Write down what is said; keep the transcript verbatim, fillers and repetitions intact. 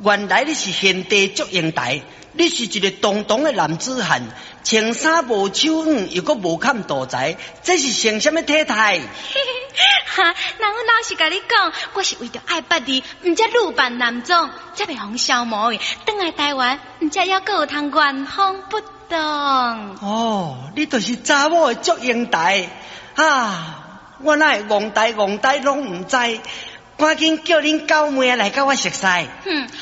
原来你是现地祝英台，你是一个当当的男子汉，穿衫无手软，又搁无看大财，这是成什么体态？ 哈，那我老实甲你讲，我是为着爱捌你，毋则女扮男装，才袂互消磨的。转来台湾，毋则还阁有通原封不动。 哦，你就是查某的祝英台啊！我哪会戆呆戆呆拢毋知，赶紧叫恁九妹来甲我熟悉。 哼，